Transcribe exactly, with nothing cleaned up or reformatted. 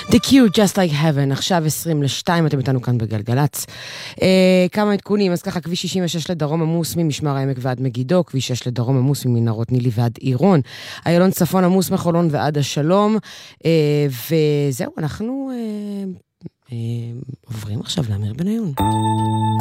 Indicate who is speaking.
Speaker 1: The Cure, Just Like Heaven, עכשיו עשרים לשתיים, אתם איתנו כאן בגלגלץ. אה, כמה עדכונים, אז ככה, כביש שישים ושש לדרום עמוס ממשמר העמק ועד מגידו, כביש שש לדרום עמוס ממנהרות נילי ועד עירון, איילון צפון עמוס מחולון ועד השלום, אה, וזהו, אנחנו אה, אה, עוברים עכשיו לאמיר בניון.